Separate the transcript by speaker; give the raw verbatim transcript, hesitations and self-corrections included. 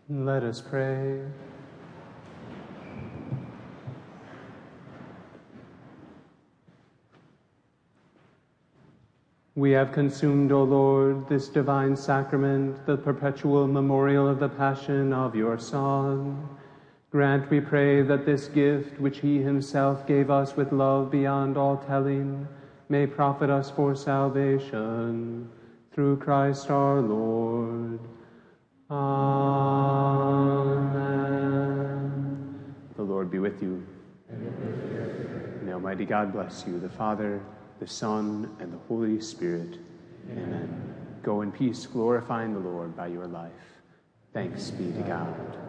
Speaker 1: Let us pray. We have consumed, O Lord, this divine sacrament, the perpetual memorial of the passion of your Son. Grant, we pray, that this gift, which he himself gave us with love beyond all telling, may profit us for salvation. Through Christ our Lord. Amen. The Lord be with you. May Almighty God bless you, the Father, the Son, and the Holy Spirit. Amen. Go in peace, glorifying the Lord by your life. Thanks be to God.